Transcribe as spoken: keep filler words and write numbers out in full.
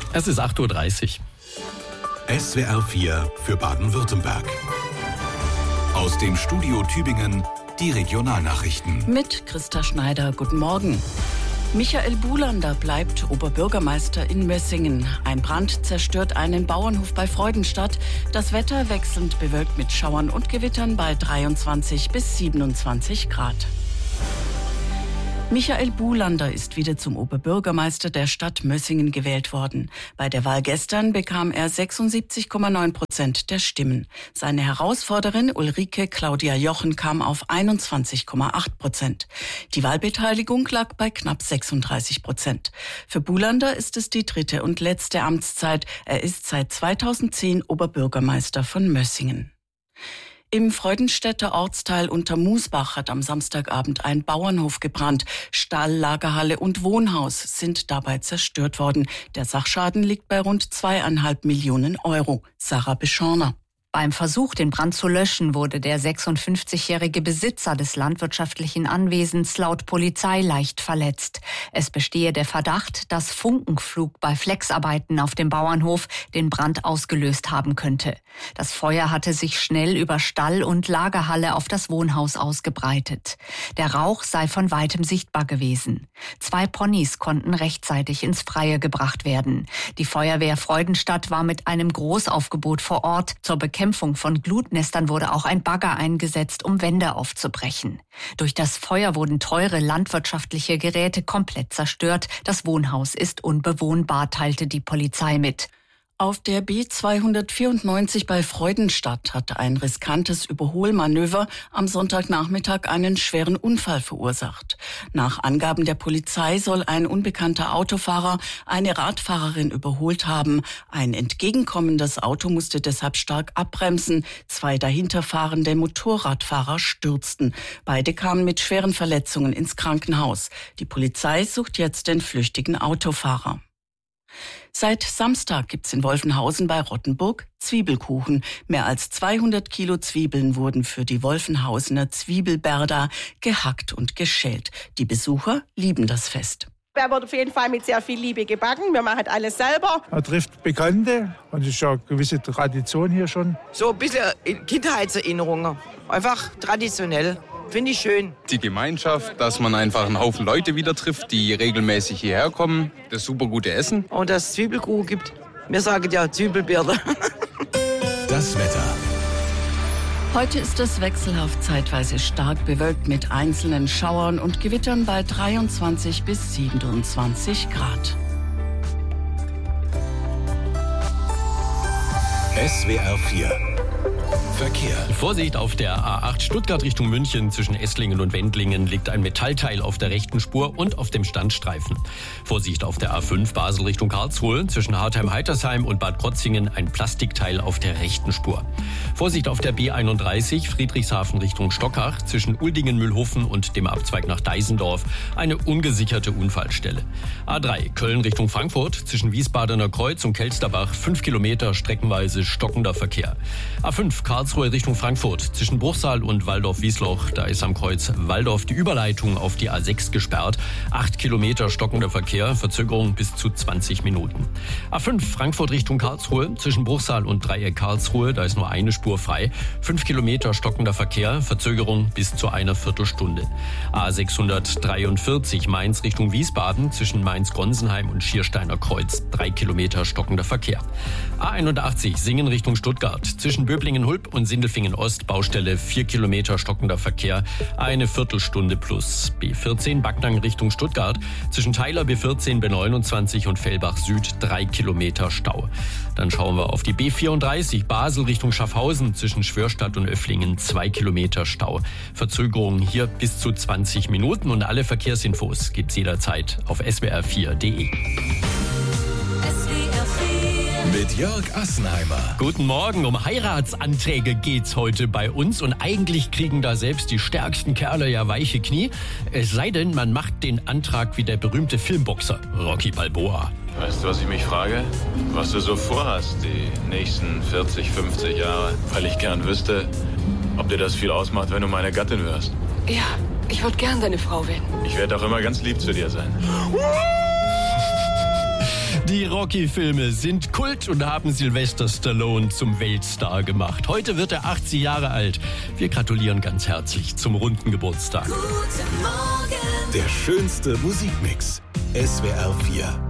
Es ist acht Uhr dreißig. S W R vier für Baden-Württemberg. Aus dem Studio Tübingen die Regionalnachrichten. Mit Christa Schneider, guten Morgen. Michael Bulander bleibt Oberbürgermeister in Mössingen. Ein Brand zerstört einen Bauernhof bei Freudenstadt. Das Wetter wechselnd bewölkt mit Schauern und Gewittern bei dreiundzwanzig bis siebenundzwanzig Grad. Michael Bulander ist wieder zum Oberbürgermeister der Stadt Mössingen gewählt worden. Bei der Wahl gestern bekam er sechsundsiebzig Komma neun Prozent der Stimmen. Seine Herausforderin Ulrike Claudia Jochen kam auf einundzwanzig Komma acht Prozent. Die Wahlbeteiligung lag bei knapp sechsunddreißig Prozent. Für Bulander ist es die dritte und letzte Amtszeit. Er ist seit zweitausendzehn Oberbürgermeister von Mössingen. Im Freudenstädter Ortsteil Untermusbach hat am Samstagabend ein Bauernhof gebrannt. Stall, Lagerhalle und Wohnhaus sind dabei zerstört worden. Der Sachschaden liegt bei rund zweieinhalb Millionen Euro. Sarah Beschorner. Beim Versuch, den Brand zu löschen, wurde der sechsundfünfzigjährige Besitzer des landwirtschaftlichen Anwesens laut Polizei leicht verletzt. Es bestehe der Verdacht, dass Funkenflug bei Flexarbeiten auf dem Bauernhof den Brand ausgelöst haben könnte. Das Feuer hatte sich schnell über Stall und Lagerhalle auf das Wohnhaus ausgebreitet. Der Rauch sei von weitem sichtbar gewesen. Zwei Ponys konnten rechtzeitig ins Freie gebracht werden. Die Feuerwehr Freudenstadt war mit einem Großaufgebot vor Ort. Zur Bekämpfung von Glutnestern wurde auch ein Bagger eingesetzt, um Wände aufzubrechen. Durch das Feuer wurden teure landwirtschaftliche Geräte komplett zerstört. Das Wohnhaus ist unbewohnbar, teilte die Polizei mit. Auf der B zweihundertvierundneunzig bei Freudenstadt hat ein riskantes Überholmanöver am Sonntagnachmittag einen schweren Unfall verursacht. Nach Angaben der Polizei soll ein unbekannter Autofahrer eine Radfahrerin überholt haben. Ein entgegenkommendes Auto musste deshalb stark abbremsen. Zwei dahinterfahrende Motorradfahrer stürzten. Beide kamen mit schweren Verletzungen ins Krankenhaus. Die Polizei sucht jetzt den flüchtigen Autofahrer. Seit Samstag gibt's in Wolfenhausen bei Rottenburg Zwiebelkuchen. Mehr als zweihundert Kilo Zwiebeln wurden für die Wolfenhausener Zwiebelberda gehackt und geschält. Die Besucher lieben das Fest. Er wird auf jeden Fall mit sehr viel Liebe gebacken. Wir machen alles selber. Er trifft Bekannte und es ist ja eine gewisse Tradition hier schon. So ein bisschen Kindheitserinnerungen. Einfach traditionell. Finde ich schön. Die Gemeinschaft, dass man einfach einen Haufen Leute wieder trifft, die regelmäßig hierher kommen. Das super gute Essen. Und das Zwiebelkuchen gibt. Wir sagen ja Zwiebelbirne. Das Wetter. Heute ist es wechselhaft zeitweise stark bewölkt mit einzelnen Schauern und Gewittern bei dreiundzwanzig bis siebenundzwanzig Grad. S W R vier. Verkehr. Vorsicht, auf der A acht Stuttgart Richtung München zwischen Esslingen und Wendlingen liegt ein Metallteil auf der rechten Spur und auf dem Standstreifen. Vorsicht, auf der A fünf Basel Richtung Karlsruhe zwischen Hartheim-Heitersheim und Bad Krotzingen ein Plastikteil auf der rechten Spur. Vorsicht, auf der B einunddreißig Friedrichshafen Richtung Stockach zwischen Uldingen-Mühlhofen und dem Abzweig nach Deisendorf eine ungesicherte Unfallstelle. A drei Köln Richtung Frankfurt zwischen Wiesbadener Kreuz und Kelsterbach fünf Kilometer streckenweise stockender Verkehr. A fünf Karlsruhe Richtung Frankfurt zwischen Bruchsal und Waldorf-Wiesloch. Da ist am Kreuz Waldorf die Überleitung auf die A sechs gesperrt. Acht Kilometer stockender Verkehr, Verzögerung bis zu zwanzig Minuten. A fünf Frankfurt Richtung Karlsruhe zwischen Bruchsal und Dreieck Karlsruhe. Da ist nur eine Spur frei. Fünf Kilometer stockender Verkehr, Verzögerung bis zu einer Viertelstunde. A sechshundertdreiundvierzig Mainz Richtung Wiesbaden zwischen Mainz-Gonsenheim und Schiersteiner Kreuz. Drei Kilometer stockender Verkehr. A einundachtzig Singen Richtung Stuttgart zwischen Böblingen-Hulp und Sindelfingen-Ost, Baustelle vier Kilometer stockender Verkehr, eine Viertelstunde plus. B vierzehn Backnang Richtung Stuttgart, zwischen Theiler B vierzehn, B neunundzwanzig und Fellbach Süd drei Kilometer Stau. Dann schauen wir auf die B vierunddreißig Basel Richtung Schaffhausen, zwischen Schwörstadt und Öfflingen zwei Kilometer Stau. Verzögerung hier bis zu zwanzig Minuten und alle Verkehrsinfos gibt's jederzeit auf s w r vier punkt d e. Mit Jörg Assenheimer. Guten Morgen, um Heiratsanträge geht's heute bei uns und eigentlich kriegen da selbst die stärksten Kerle ja weiche Knie. Es sei denn, man macht den Antrag wie der berühmte Filmboxer Rocky Balboa. Weißt du, was ich mich frage? Was du so vorhast die nächsten vierzig, fünfzig Jahre? Weil ich gern wüsste, ob dir das viel ausmacht, wenn du meine Gattin wirst. Ja, ich würde gern deine Frau werden. Ich werde auch immer ganz lieb zu dir sein. Die Rocky-Filme sind Kult und haben Sylvester Stallone zum Weltstar gemacht. Heute wird er achtzig Jahre alt. Wir gratulieren ganz herzlich zum runden Geburtstag. Guten Morgen. Der schönste Musikmix. S W R vier.